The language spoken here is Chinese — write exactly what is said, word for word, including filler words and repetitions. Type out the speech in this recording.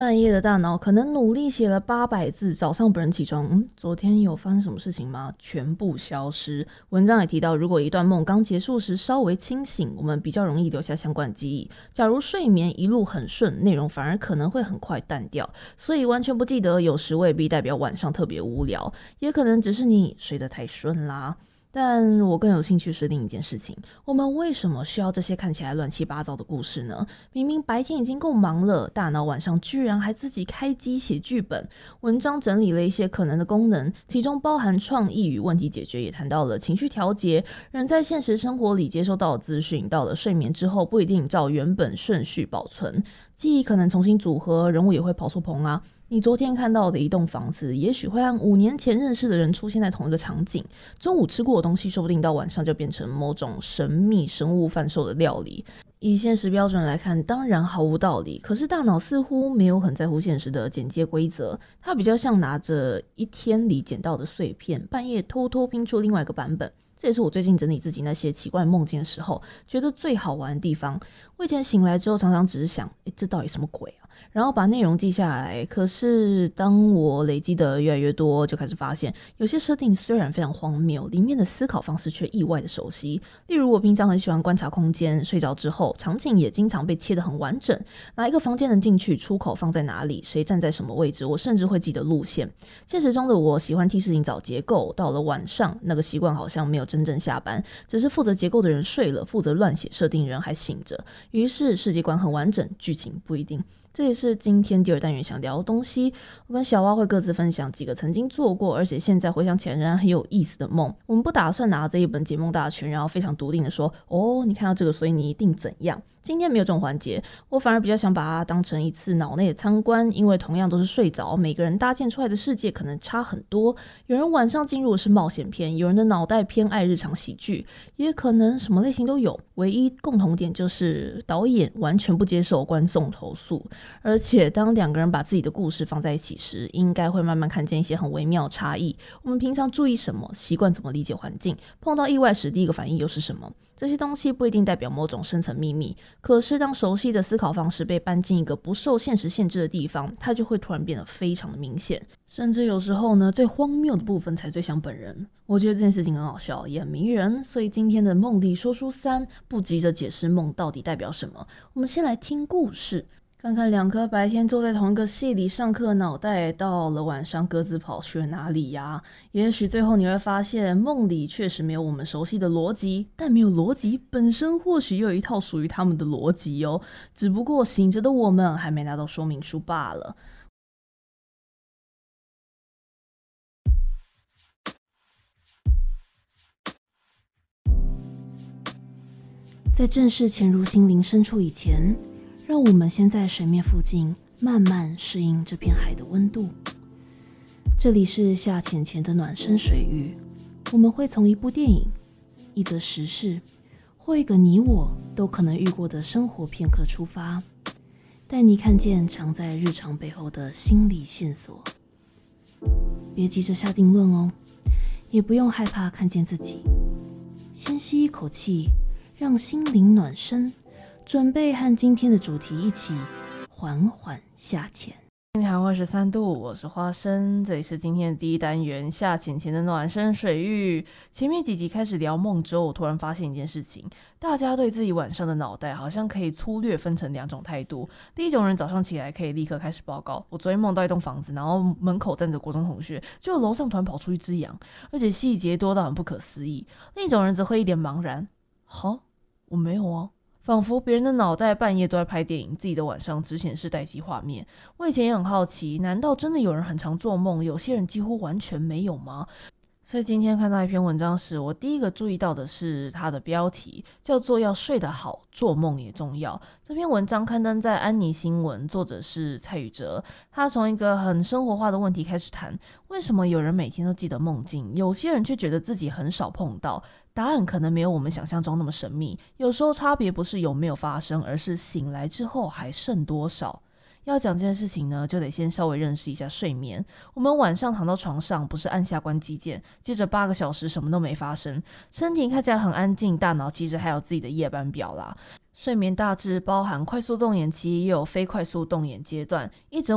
半夜的大脑可能努力写了八百字，早上本人起床，嗯，昨天有发生什么事情吗？全部消失。文章也提到，如果一段梦刚结束时稍微清醒，我们比较容易留下相关记忆。假如睡眠一路很顺，内容反而可能会很快淡掉。所以完全不记得，有时未必代表晚上特别无聊，也可能只是你睡得太顺啦。但我更有兴趣是另一件事情，我们为什么需要这些看起来乱七八糟的故事呢？明明白天已经够忙了，大脑晚上居然还自己开机写剧本。文章整理了一些可能的功能，其中包含创意与问题解决，也谈到了情绪调节。人在现实生活里接收到的资讯，到了睡眠之后不一定照原本顺序保存，记忆可能重新组合，人物也会跑错棚啊。你昨天看到的一栋房子，也许会和五年前认识的人出现在同一个场景。中午吃过的东西，说不定到晚上就变成某种神秘生物贩售的料理。以现实标准来看，当然毫无道理。可是大脑似乎没有很在乎现实的简介规则，它比较像拿着一天里捡到的碎片，半夜偷偷拼出另外一个版本。这也是我最近整理自己那些奇怪梦境的时候，觉得最好玩的地方。我以前醒来之后，常常只是想，诶，这到底什么鬼啊？然后把内容记下来。可是当我累积的越来越多，就开始发现，有些设定虽然非常荒谬，里面的思考方式却意外的熟悉。例如我平常很喜欢观察空间，睡着之后，场景也经常被切得很完整，哪一个房间能进去，出口放在哪里，谁站在什么位置，我甚至会记得路线。现实中的我喜欢替事情找结构，到了晚上，那个习惯好像没有真正下班，只是负责结构的人睡了，负责乱写设定人还醒着。于是世界观很完整，剧情不一定。这也是今天第二单元想聊的东西。我跟小蛙会各自分享几个曾经做过，而且现在回想起来仍然很有意思的梦。我们不打算拿这一本解梦大全，然后非常笃定的说，哦，你看到这个，所以你一定怎样。今天没有这种环节，我反而比较想把它当成一次脑内的参观，因为同样都是睡着，每个人搭建出来的世界可能差很多。有人晚上进入的是冒险片，有人的脑袋偏爱日常喜剧，也可能什么类型都有。唯一共同点就是导演完全不接受观众投诉，而且当两个人把自己的故事放在一起时，应该会慢慢看见一些很微妙的差异。我们平常注意什么，习惯怎么理解环境，碰到意外时第一个反应又是什么？这些东西不一定代表某种深层秘密，可是当熟悉的思考方式被搬进一个不受现实限制的地方，它就会突然变得非常的明显。甚至有时候呢，最荒谬的部分才最像本人。我觉得这件事情很好笑，也很迷人。所以今天的梦里说书三不急着解释梦到底代表什么，我们先来听故事，看看两颗白天坐在同一个系里上课的脑袋，到了晚上各自跑去了哪里呀？也许最后你会发现，梦里确实没有我们熟悉的逻辑，但没有逻辑本身或许又有一套属于他们的逻辑哦，只不过醒着的我们还没拿到说明书罢了。在正式潜入心灵深处以前，让我们先在水面附近慢慢适应这片海的温度。这里是下潜前的暖身水域，我们会从一部电影、一则时事或一个你我都可能遇过的生活片刻出发，带你看见藏在日常背后的心理线索。别急着下定论哦，也不用害怕看见自己。先吸一口气，让心灵暖身，准备和今天的主题一起缓缓下潜。今天二十三度，我是花生，这里是今天的第一单元下潜前的暖身水域。前面几集开始聊梦之后，我突然发现一件事情，大家对自己晚上的脑袋好像可以粗略分成两种态度。第一种人早上起来可以立刻开始报告，我昨天梦到一栋房子，然后门口站着国中同学，就楼上突然跑出一只羊，而且细节多到很不可思议。另一种人则会一脸茫然，哈，我没有啊，仿佛别人的脑袋半夜都在拍电影，自己的晚上只显示待机画面。我以前也很好奇，难道真的有人很常做梦，有些人几乎完全没有吗？所以今天看到一篇文章时，我第一个注意到的是它的标题，叫做要睡得好，做梦也重要。这篇文章刊登在安妮新闻，作者是蔡宇哲。他从一个很生活化的问题开始谈，为什么有人每天都记得梦境，有些人却觉得自己很少碰到？答案可能没有我们想象中那么神秘，有时候差别不是有没有发生，而是醒来之后还剩多少。要讲这件事情呢，就得先稍微认识一下睡眠。我们晚上躺到床上，不是按下关机键，接着八个小时什么都没发生，身体看起来很安静，大脑其实还有自己的夜班表啦。睡眠大致包含快速动眼期，也有非快速动眼阶段，一整